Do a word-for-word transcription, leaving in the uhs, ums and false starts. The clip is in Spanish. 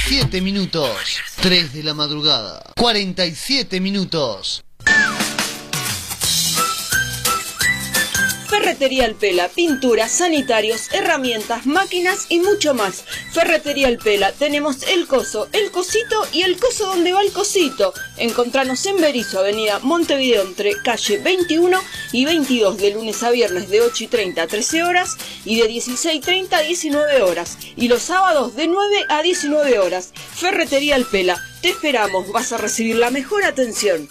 siete minutos. tres de la madrugada. cuarenta y siete minutos. Ferretería El Pela, pinturas, sanitarios, herramientas, máquinas y mucho más. Ferretería El Pela, tenemos el coso, el cosito y el coso donde va el cosito. Encontranos en Berisso, avenida Montevideo, entre calle veintiuno y veintidós, de lunes a viernes de ocho y treinta a trece horas y de dieciséis y treinta a diecinueve horas. Y los sábados de nueve a diecinueve horas. Ferretería El Pela, te esperamos, vas a recibir la mejor atención.